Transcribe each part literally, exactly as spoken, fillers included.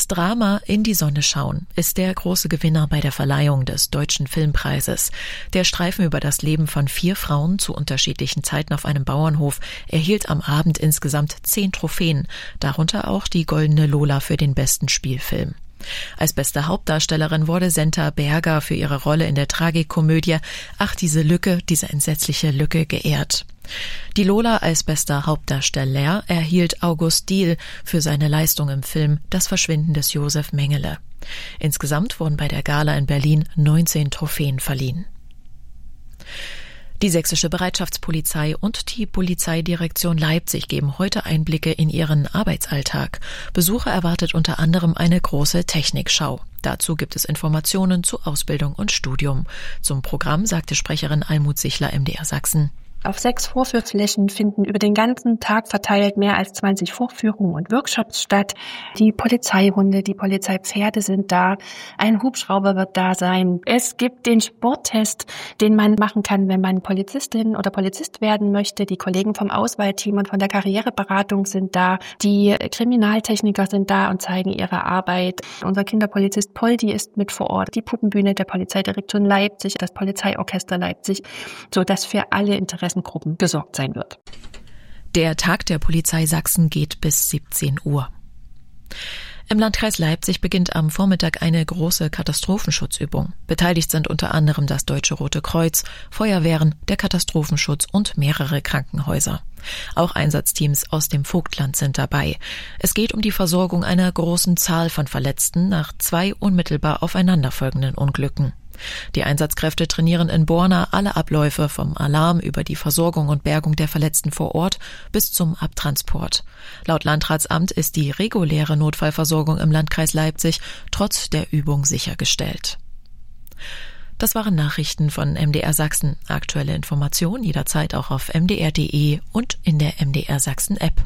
Das Drama In die Sonne schauen ist der große Gewinner bei der Verleihung des Deutschen Filmpreises. Der Streifen über das Leben von vier Frauen zu unterschiedlichen Zeiten auf einem Bauernhof erhielt am Abend insgesamt zehn Trophäen, darunter auch die Goldene Lola für den besten Spielfilm. Als beste Hauptdarstellerin wurde Senta Berger für ihre Rolle in der Tragikomödie Ach, diese Lücke, diese entsetzliche Lücke geehrt. Die Lola als bester Hauptdarsteller erhielt August Diehl für seine Leistung im Film Das Verschwinden des Josef Mengele. Insgesamt wurden bei der Gala in Berlin neunzehn Trophäen verliehen. Die Sächsische Bereitschaftspolizei und die Polizeidirektion Leipzig geben heute Einblicke in ihren Arbeitsalltag. Besucher erwartet unter anderem eine große Technikschau. Dazu gibt es Informationen zu Ausbildung und Studium. Zum Programm sagte Sprecherin Almut Sichler M D R Sachsen. Auf sechs Vorführflächen finden über den ganzen Tag verteilt mehr als zwanzig Vorführungen und Workshops statt. Die Polizeihunde, die Polizeipferde sind da. Ein Hubschrauber wird da sein. Es gibt den Sporttest, den man machen kann, wenn man Polizistin oder Polizist werden möchte. Die Kollegen vom Auswahlteam und von der Karriereberatung sind da. Die Kriminaltechniker sind da und zeigen ihre Arbeit. Unser Kinderpolizist Poldi ist mit vor Ort. Die Puppenbühne der Polizeidirektion Leipzig, das Polizeiorchester Leipzig, sodass für alle Interessen Gruppen gesorgt sein wird. Der Tag der Polizei Sachsen geht bis siebzehn Uhr. Im Landkreis Leipzig beginnt am Vormittag eine große Katastrophenschutzübung. Beteiligt sind unter anderem das Deutsche Rote Kreuz, Feuerwehren, der Katastrophenschutz und mehrere Krankenhäuser. Auch Einsatzteams aus dem Vogtland sind dabei. Es geht um die Versorgung einer großen Zahl von Verletzten nach zwei unmittelbar aufeinanderfolgenden Unglücken. Die Einsatzkräfte trainieren in Borna alle Abläufe vom Alarm über die Versorgung und Bergung der Verletzten vor Ort bis zum Abtransport. Laut Landratsamt ist die reguläre Notfallversorgung im Landkreis Leipzig trotz der Übung sichergestellt. Das waren Nachrichten von M D R Sachsen. Aktuelle Informationen jederzeit auch auf m d r punkt d e und in der M D R Sachsen App.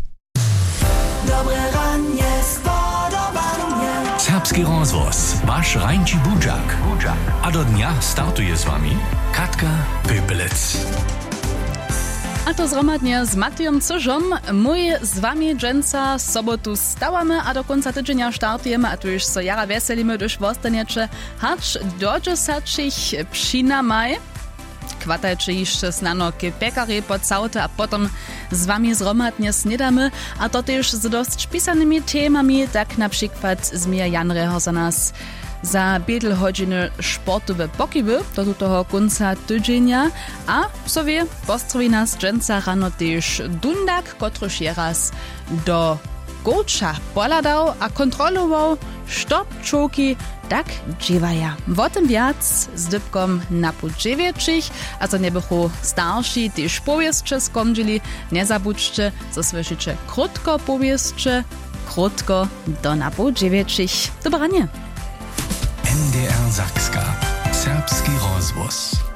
Serbski rozvoz, vaš Rajnči Budžak. A do dnia startuje s vami Katka Pepelec. A to zhromadnie z Matijom Cyżom. Mój z wami dżęca sobotu stałamy, a do końca tydzienia startujemy, a tu już so jara weselimy, gdyż wostaniecie hacz do dziesięciu przynajmniej. Kvatajcie jeszcze znano k pekary pod całte, a potem z wami zhromadnie snidamy, a to też z dość pisanymi temami, tak na przykład z Mija Janreho za nas za biedelhodziny sportowe pokiwy do tutego końca tydzienia, a sobie postrowi nas dżęca rano też Dundak, kotryż je raz do Goča poladał, a kontrolował, što pčołki tak dziewaja. O tym wiac z dybkom na pół dziewięciu, a co nie bychu starsi też powieszcze skomdzili, nie zabudźcie, co słyszycie krótko powieszcze, krótko do na pół dziewięciu. Dobranie. M D R Sakska. Serbski rozvoz.